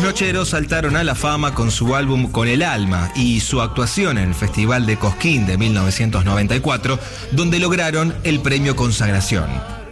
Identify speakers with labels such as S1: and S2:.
S1: Nocheros saltaron a la fama con su álbum Con el Alma y su actuación en el Festival de Cosquín de 1994, donde lograron el premio Consagración.